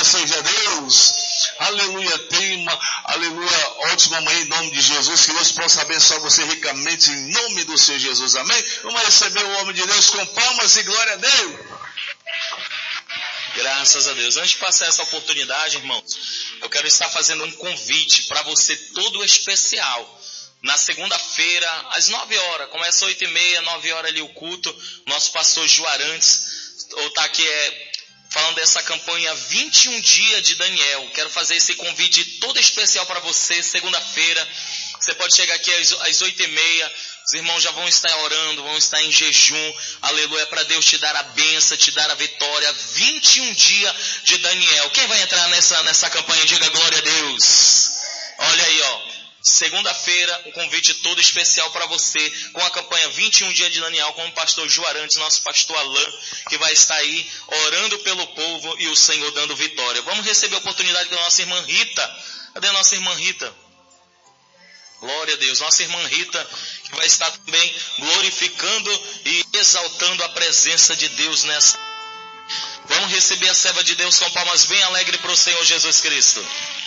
Louvado seja Deus. Aleluia, aleluia, ótima manhã em nome de Jesus, que Deus possa abençoar você ricamente em nome do Senhor Jesus, amém? Vamos receber o homem de Deus com palmas e glória a Deus. Graças a Deus. Antes de passar essa oportunidade, irmãos, eu quero estar fazendo um convite para você todo especial. Na segunda-feira, às 9 horas, começa 8h30, 9 horas ali o culto, nosso pastor Juarantes está aqui falando dessa campanha 21 dias de Daniel. Quero fazer esse convite todo especial para você, segunda-feira. Você pode chegar aqui às 8h30, os irmãos já vão estar orando, vão estar em jejum, aleluia, para Deus te dar a bênção, te dar a vitória. 21 dias de Daniel. Quem vai entrar nessa campanha? Diga glória a Deus. Olha aí, ó. Segunda-feira, um convite todo especial para você, com a campanha 21 dias de Daniel, com o pastor Juarantes, nosso pastor Alain, que vai estar aí orando pelo povo e o Senhor dando vitória. Vamos receber a oportunidade da nossa irmã Rita. Cadê a nossa irmã Rita? Glória a Deus. Nossa irmã Rita, que vai estar também glorificando e exaltando a presença de Deus nessa. Vamos receber a serva de Deus com palmas bem alegres para o Senhor Jesus Cristo.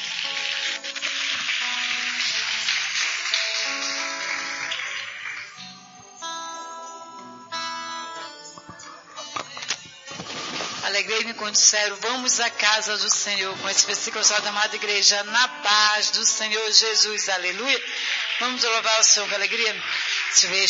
Alegrei-me quando disseram, vamos à casa do Senhor, com esse versículo só da amada igreja, na paz do Senhor Jesus, aleluia. Vamos louvar o Senhor com alegria.